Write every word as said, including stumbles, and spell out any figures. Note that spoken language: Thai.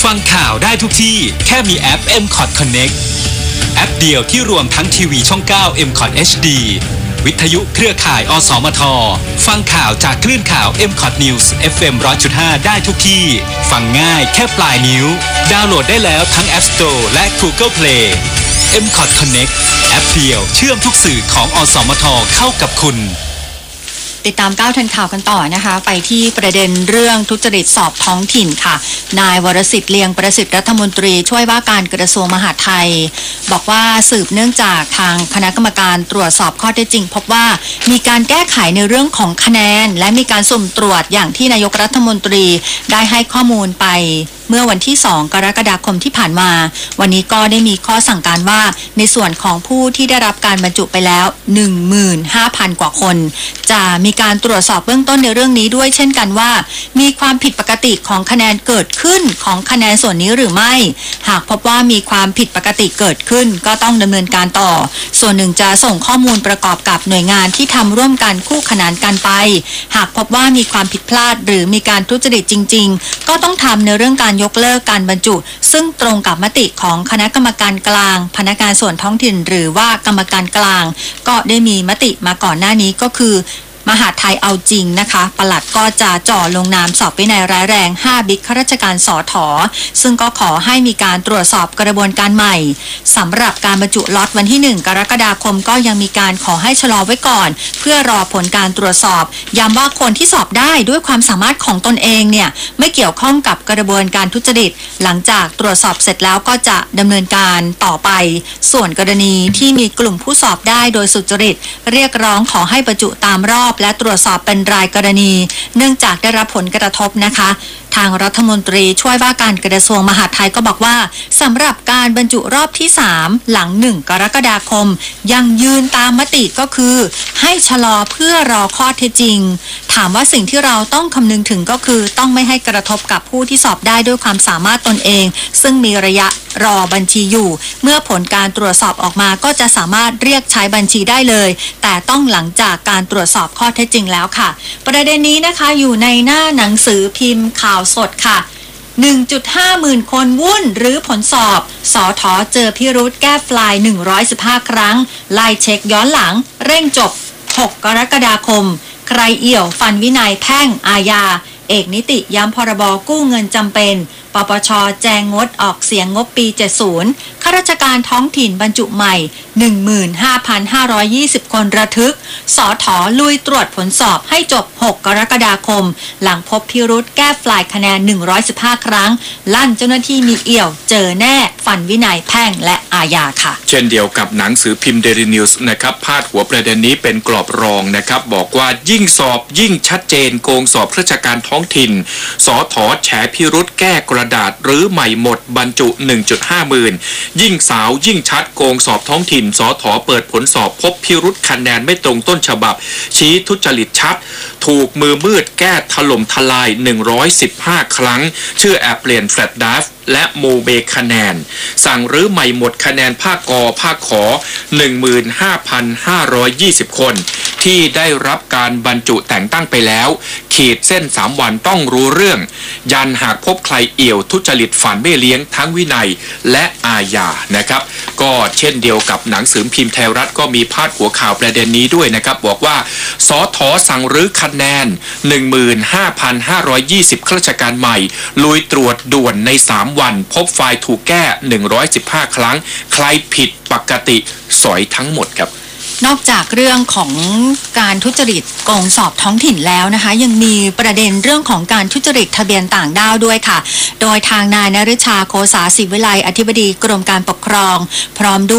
ฟังข่าวได้ทุกที่แค่มีแอป เอ็ม คอท Connect แอปเดียวที่รวมทั้งทีวีช่อง เก้า เอ็ม คอท เอช ดี วิทยุเครือข่ายอสมทฟังข่าวจากคลื่นข่าว เอ็ม คอท News เอฟ เอ็ม หนึ่งร้อยจุดห้า ได้ทุกที่ฟังง่ายแค่ปลายนิ้วดาวน์โหลดได้แล้วทั้ง App Store และ Google Play เอ็ม คอท Connect แอปเดียวเชื่อมทุกสื่อของอสมทเข้ากับคุณติดตามก้าวทันข่าวกันต่อนะคะไปที่ประเด็นเรื่องทุจริตสอบท้องถิ่นค่ะนายวรสิทธิ์เลียงประสิทธิ์รัฐมนตรีช่วยว่าการกระทรวงมหาดไทยบอกว่าสืบเนื่องจากทางคณะกรรมการตรวจสอบข้อเท็จจริงพบว่ามีการแก้ไขในเรื่องของคะแนนและมีการสุ่มตรวจอย่างที่นายกรัฐมนตรีได้ให้ข้อมูลไปเมื่อวันที่สองกรกฎาคมที่ผ่านมาวันนี้ก็ได้มีข้อสั่งการว่าในส่วนของผู้ที่ได้รับการบรรจุไปแล้ว หนึ่งหมื่นห้าพัน กว่าคนจะมีการตรวจสอบเบื้องต้นในเรื่องนี้ด้วยเช่นกันว่ามีความผิดปกติของคะแนนเกิดขึ้นของคะแนนส่วนนี้หรือไม่หากพบว่ามีความผิดปกติเกิดขึ้นก็ต้องดำเนินการต่อส่วนหนึ่งจะส่งข้อมูลประกอบกับหน่วยงานที่ทำร่วมกันคู่ขนานกันไปหากพบว่ามีความผิดพลาดหรือมีการทุจริตจริงๆก็ต้องทำในเรื่องการยกเลิกการบรรจุซึ่งตรงกับมติของคณะกรรมการกลางพนักงานส่วนท้องถิ่นหรือว่ากรรมการกลางก็ได้มีมติมาก่อนหน้านี้ก็คือมหาดไทยเอาจริงนะคะปลัดก็จะจ่อลงนามสอบวินัยร้ายแรงห้าบิ๊กข้าราชการสถซึ่งก็ขอให้มีการตรวจสอบกระบวนการใหม่สำหรับการบรรจุล็อตวันที่หนึ่งกรกฎาคมก็ยังมีการขอให้ชะลอไว้ก่อนเพื่อรอผลการตรวจสอบย้ำว่าคนที่สอบได้ด้วยความสามารถของตนเองเนี่ยไม่เกี่ยวข้องกับกระบวนการทุจริตหลังจากตรวจสอบเสร็จแล้วก็จะดำเนินการต่อไปส่วนกรณีที่มีกลุ่มผู้สอบได้โดยสุจริตเรียกร้องขอให้บรรจุตามรอบและตรวจสอบเป็นรายกรณีเนื่องจากได้รับผลกระทบนะคะทางรัฐมนตรีช่วยว่าการกระทรวงมหาดไทยก็บอกว่าสำหรับการบรรจุรอบที่สามหลังหนึ่งกรกฎาคมยังยืนตามมติก็คือให้ชะลอเพื่อรอข้อเท็จจริงถามว่าสิ่งที่เราต้องคำนึงถึงก็คือต้องไม่ให้กระทบกับผู้ที่สอบได้ด้วยความสามารถตนเองซึ่งมีระยะรอบัญชีอยู่เมื่อผลการตรวจสอบออกมาก็จะสามารถเรียกใช้บัญชีได้เลยแต่ต้องหลังจากการตรวจสอบข้อเท็จจริงแล้วค่ะประเด็นนี้นะคะอยู่ในหน้าหนังสือพิมพ์ข่าวสดค่ะ หนึ่งจุดห้า หมื่นคนวุ่นหรือผลสอบสถเจอพิรุธแก้ไฟล์หนึ่งร้อยสิบห้าครั้งไล่เช็คย้อนหลังเร่งจบหกกรกฎาคมใครเอี่ยวฟันวินัยแพ่งอาญาเอกนิติย้ำพรบกู้เงินจำเป็นปปช.แจงงดออกเสียงงบปีเจ็ดสิบข้าราชการท้องถิ่นบรรจุใหม่ หนึ่งหมื่นห้าพันห้าร้อยยี่สิบ คนระทึกสถลุยตรวจผลสอบให้จบหกกรกฎาคมหลังพบพิรุธแก้ไฟล์คะแนนหนึ่งร้อยสิบห้าครั้งลั่นเจ้าหน้าที่มีเอี่ยวเจอแน่ฟันวินัยแพ่งและอาญาค่ะเช่นเดียวกับหนังสือพิมพ์ Daily News นะครับพาดหัวประเด็นนี้เป็นกรอบรองนะครับบอกว่ายิ่งสอบยิ่งชัดเจนโกงสอบข้าราชการท้องถิ่นสถแฉพิรุธแก้กระดาษหรือใหม่หมดบรรจุ หนึ่งจุดห้า หมื่นยิ่งสาวยิ่งชัดโกงสอบท้องถิ่นสถเปิดผลสอบพบพิรุธคะแนนไม่ตรงต้นฉบับชี้ทุจริตชัดถูกมือมืดแก้ถล่มทลายหนึ่งร้อยสิบห้าครั้งชื่อแอปเปลี่ยนแฟลชไดรฟ์และโมเบคะแนนสั่งรื้อใหม่หมดคะแนนภาคกภาคขอ หนึ่งหมื่นห้าพันห้าร้อยยี่สิบ คนที่ได้รับการบรรจุแต่งตั้งไปแล้วขีดเส้นสามวันต้องรู้เรื่องยันหากพบใครเอี่ยวทุจริตฝันไม่เลี้ยงทั้งวินัยและอาญานะครับก็เช่นเดียวกับหนังสือพิมพ์ไทยรัฐก็มีพาดหัวข่าวประเด็นนี้ด้วยนะครับบอกว่าสถสั่งรื้อคะแนน หนึ่งหมื่นห้าพันห้าร้อยยี่สิบ ข้าราชการใหม่ลุยตรวจด่วนในสามวันพบไฟล์ถูกแก้หนึ่งร้อยสิบห้าครั้งใครผิดปกติสอยทั้งหมดครับนอกจากเรื่องของการทุจริตโกงสอบท้องถิ่นแล้วนะคะยังมีประเด็นเรื่องของการทุจริตทะเบียนต่างด้าวด้วยค่ะโดยทางนายนฤชาโคสาศิวิไลอธิบดีกรมการปกครองพร้อมด้วย